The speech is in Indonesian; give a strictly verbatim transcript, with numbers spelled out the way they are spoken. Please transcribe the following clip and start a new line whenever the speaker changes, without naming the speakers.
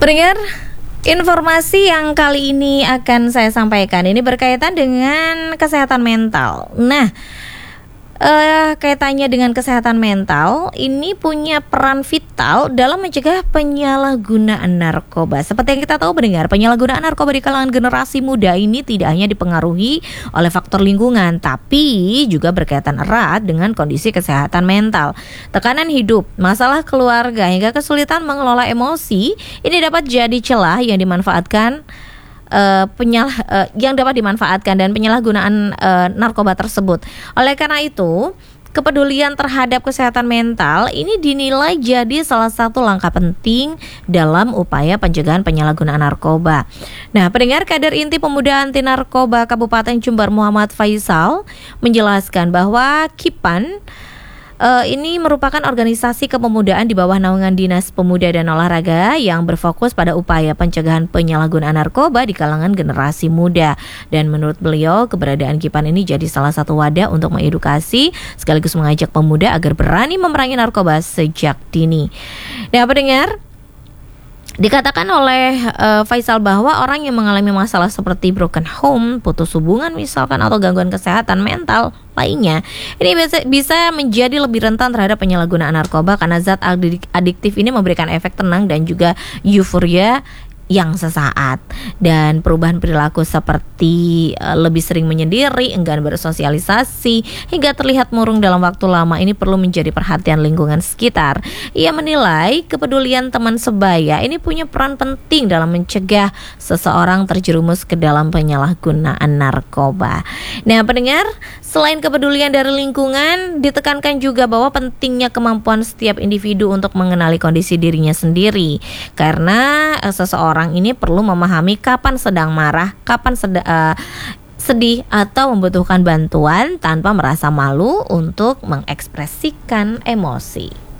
Pendengar, informasi yang kali ini akan saya sampaikan ini berkaitan dengan kesehatan mental. Nah, Uh, kaitannya dengan kesehatan mental ini punya peran vital dalam mencegah penyalahgunaan narkoba. Seperti yang kita tahu pendengar, penyalahgunaan narkoba di kalangan generasi muda ini tidak hanya dipengaruhi oleh faktor lingkungan, tapi juga berkaitan erat dengan kondisi kesehatan mental. Tekanan hidup, masalah keluarga, hingga kesulitan mengelola emosi ini dapat jadi celah yang dimanfaatkan Uh, penyalah uh, yang dapat dimanfaatkan dan penyalahgunaan uh, narkoba tersebut. Oleh karena itu, kepedulian terhadap kesehatan mental ini dinilai jadi salah satu langkah penting dalam upaya pencegahan penyalahgunaan narkoba. Nah, pendengar, Kader Inti Pemuda Anti Narkoba Kabupaten Jember Muhammad Faisal menjelaskan bahwa KIPAN Uh, ini merupakan organisasi kepemudaan di bawah naungan Dinas Pemuda dan Olahraga yang berfokus pada upaya pencegahan penyalahgunaan narkoba di kalangan generasi muda. Dan menurut beliau, keberadaan KIPAN ini jadi salah satu wadah untuk mengedukasi sekaligus mengajak pemuda agar berani memerangi narkoba sejak dini. Nah, pendengar, dikatakan oleh uh, Faisal bahwa orang yang mengalami masalah seperti broken home, putus hubungan misalkan, atau gangguan kesehatan mental lainnya, ini bisa, bisa menjadi lebih rentan terhadap penyalahgunaan narkoba karena zat adik- adiktif ini memberikan efek tenang dan juga euforia yang sesaat, dan perubahan perilaku seperti uh, lebih sering menyendiri, enggan bersosialisasi, hingga terlihat murung dalam waktu lama ini perlu menjadi perhatian lingkungan sekitar. Ia menilai kepedulian teman sebaya ini punya peran penting dalam mencegah seseorang terjerumus ke dalam penyalahgunaan narkoba. Nah, pendengar, selain kepedulian dari lingkungan, ditekankan juga bahwa pentingnya kemampuan setiap individu untuk mengenali kondisi dirinya sendiri, karena uh, seseorang Orang ini perlu memahami kapan sedang marah, kapan seda, uh, sedih atau membutuhkan bantuan tanpa merasa malu untuk mengekspresikan emosi.